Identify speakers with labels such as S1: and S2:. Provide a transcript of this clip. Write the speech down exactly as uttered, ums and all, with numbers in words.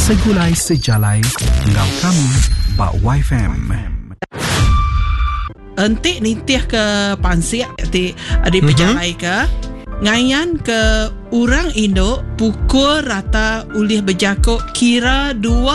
S1: Segulai sejalai ngau kami Bak Y F M.
S2: Entik nitih ke pansiak ti ada berjalai ke ngayan ke orang Indo pukul rata ulih berjakuk kira dua